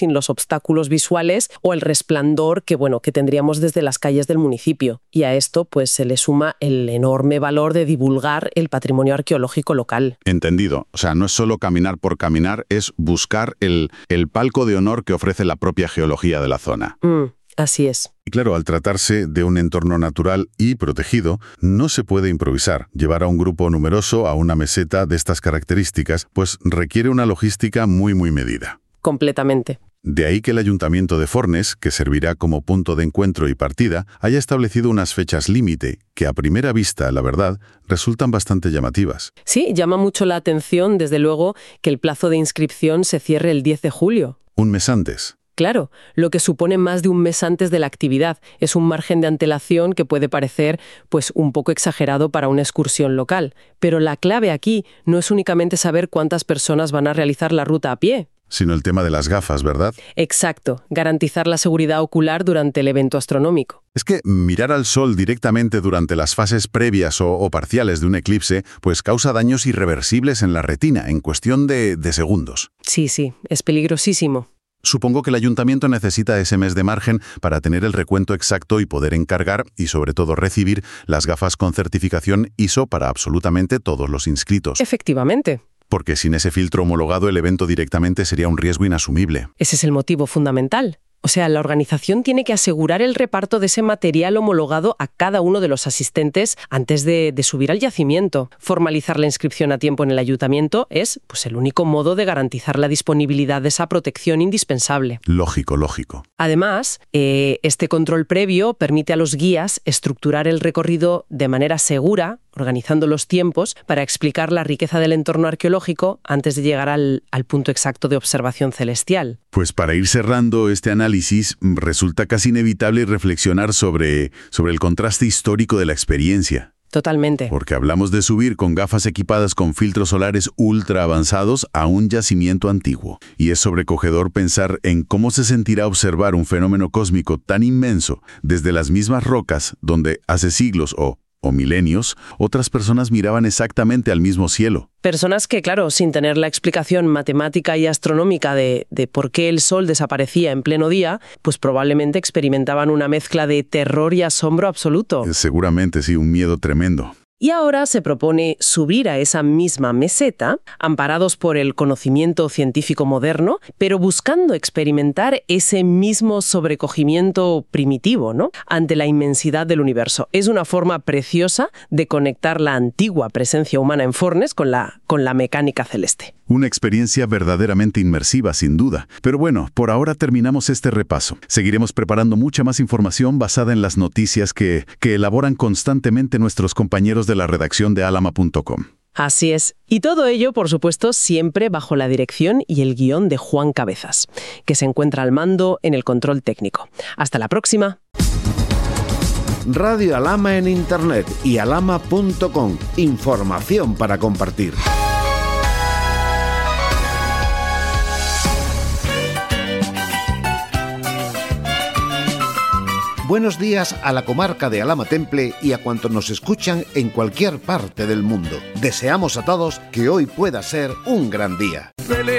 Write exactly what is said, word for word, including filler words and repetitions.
sin los obstáculos visuales o el resplandor que, bueno, que tendríamos desde las calles del municipio. Y a esto pues se le suma el enorme valor de divulgar el patrimonio arqueológico local. Entendido. O sea, no es solo caminar por caminar, es buscar el, el palco de honor que ofrece la propia geología de la zona. Mm, así es. Y claro, al tratarse de un entorno natural y protegido, no se puede improvisar. Llevar a un grupo numeroso a una meseta de estas características, pues requiere una logística muy, muy medida. Completamente. De ahí que el Ayuntamiento de Fornes, que servirá como punto de encuentro y partida, haya establecido unas fechas límite que a primera vista, la verdad, resultan bastante llamativas. Sí, llama mucho la atención, desde luego, que el plazo de inscripción se cierre el diez de julio. Un mes antes. Claro, lo que supone más de un mes antes de la actividad. Es un margen de antelación que puede parecer pues, un poco exagerado para una excursión local. Pero la clave aquí no es únicamente saber cuántas personas van a realizar la ruta a pie, sino el tema de las gafas, ¿verdad? Exacto, garantizar la seguridad ocular durante el evento astronómico. Es que mirar al sol directamente durante las fases previas o, o parciales de un eclipse, pues causa daños irreversibles en la retina, en cuestión de, de segundos. Sí, sí, es peligrosísimo. Supongo que el ayuntamiento necesita ese mes de margen para tener el recuento exacto y poder encargar y sobre todo recibir las gafas con certificación I S O para absolutamente todos los inscritos. Efectivamente. Porque sin ese filtro homologado el evento directamente sería un riesgo inasumible. Ese es el motivo fundamental. O sea, la organización tiene que asegurar el reparto de ese material homologado a cada uno de los asistentes antes de, de subir al yacimiento. Formalizar la inscripción a tiempo en el ayuntamiento es pues, el único modo de garantizar la disponibilidad de esa protección indispensable. Lógico, lógico. Además, eh, este control previo permite a los guías estructurar el recorrido de manera segura, organizando los tiempos para explicar la riqueza del entorno arqueológico antes de llegar al, al punto exacto de observación celestial. Pues para ir cerrando este análisis, resulta casi inevitable reflexionar sobre, sobre el contraste histórico de la experiencia. Totalmente. Porque hablamos de subir con gafas equipadas con filtros solares ultra avanzados a un yacimiento antiguo. Y es sobrecogedor pensar en cómo se sentirá observar un fenómeno cósmico tan inmenso desde las mismas rocas donde hace siglos o o milenios, otras personas miraban exactamente al mismo cielo. Personas que, claro, sin tener la explicación matemática y astronómica de, de por qué el sol desaparecía en pleno día, pues probablemente experimentaban una mezcla de terror y asombro absoluto. Seguramente sí, un miedo tremendo. Y ahora se propone subir a esa misma meseta, amparados por el conocimiento científico moderno, pero buscando experimentar ese mismo sobrecogimiento primitivo, ¿no?, ante la inmensidad del universo. Es una forma preciosa de conectar la antigua presencia humana en Fornes con la, con la mecánica celeste. Una experiencia verdaderamente inmersiva, sin duda. Pero bueno, por ahora terminamos este repaso. Seguiremos preparando mucha más información basada en las noticias que, que elaboran constantemente nuestros compañeros de la redacción de alama punto com. Así es. Y todo ello, por supuesto, siempre bajo la dirección y el guión de Juan Cabezas, que se encuentra al mando en el control técnico. Hasta la próxima. Radio Alama en Internet y alama punto com. Información para compartir. Buenos días a la comarca de Alhama Temple y a cuantos nos escuchan en cualquier parte del mundo. Deseamos a todos que hoy pueda ser un gran día. Pelea.